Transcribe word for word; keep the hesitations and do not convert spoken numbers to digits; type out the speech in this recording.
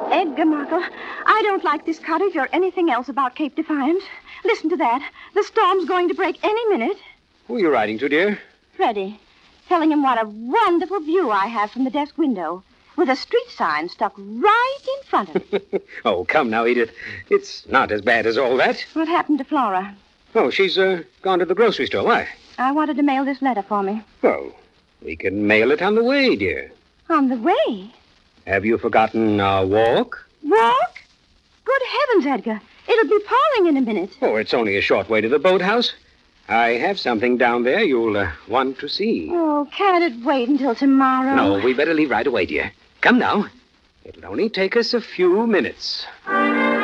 Edgar Markle, I don't like this cottage or anything else about Cape Defiance. Listen to that. The storm's going to break any minute. Who are you writing to, dear? Freddie. Telling him what a wonderful view I have from the desk window, with a street sign stuck right in front of it. Oh, come now, Edith. It's not as bad as all that. What happened to Flora? Oh, she's uh, gone to the grocery store. Why? I wanted to mail this letter for me. Well, we can mail it on the way, dear. On the way? Have you forgotten our walk? Walk? Good heavens, Edgar. It'll be pouring in a minute. Oh, it's only a short way to the boathouse. I have something down there you'll uh, want to see. Oh, can't it wait until tomorrow? No, we better leave right away, dear. Come now. It'll only take us a few minutes.